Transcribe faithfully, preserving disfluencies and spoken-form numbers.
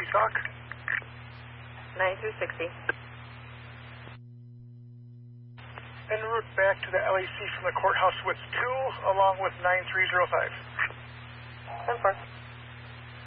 talk? ninety-three sixty. En route back to the L A C from the courthouse with two, along with nine three zero five. ten four.